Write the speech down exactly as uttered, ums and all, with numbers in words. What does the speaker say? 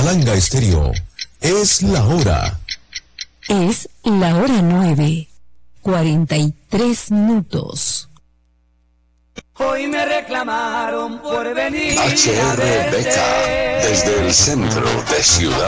Palanga Estéreo. Es la hora. Es la hora nueve, cuarenta y tres minutos. Hoy me reclamaron por venir H R Beca, desde el centro de Ciudad